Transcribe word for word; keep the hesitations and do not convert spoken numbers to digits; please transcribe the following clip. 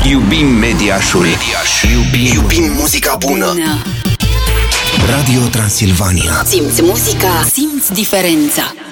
Iubim Mediașul. Mediaș. Iubim, iubim muzica bună. bună. Radio Transilvania. Simți muzica, simți diferența.